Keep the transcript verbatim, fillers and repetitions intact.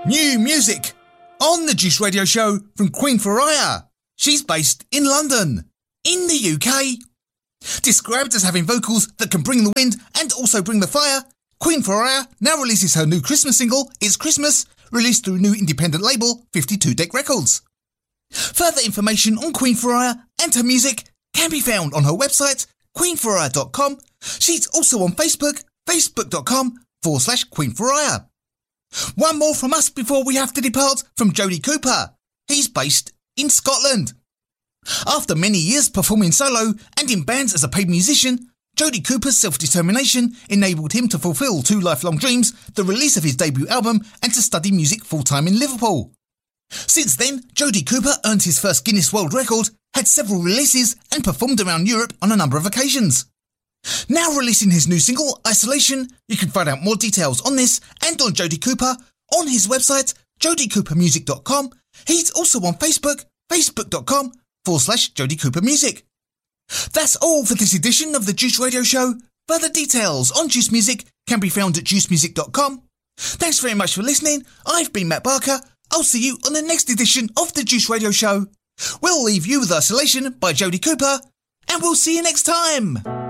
New music on the Juice Radio Show from Queen Faria. She's based in London, in the U K. Described as having vocals that can bring the wind and also bring the fire, Queen Faria now releases her new Christmas single, It's Christmas, released through new independent label fifty-two Deck Records. Further information on Queen Faria and her music can be found on her website, queen faria dot com. She's also on Facebook, facebook.com forward slash Queen Faria. One more from us before we have to depart from Jody Cooper. He's based in Scotland. After many years performing solo and in bands as a paid musician, Jody Cooper's self-determination enabled him to fulfil two lifelong dreams, the release of his debut album and to study music full-time in Liverpool. Since then, Jody Cooper earned his first Guinness World Record, had several releases and performed around Europe on a number of occasions. Now releasing his new single, Isolation, you can find out more details on this and on Jody Cooper on his website, jody cooper music dot com. He's also on Facebook, facebook.com forward slash Jody Cooper Music. That's all for this edition of the Juice Radio Show. Further details on Juice Music can be found at juice music dot com. Thanks very much for listening. I've been Matt Barker. I'll see you on the next edition of the Juice Radio Show. We'll leave you with Isolation by Jody Cooper, and we'll see you next time.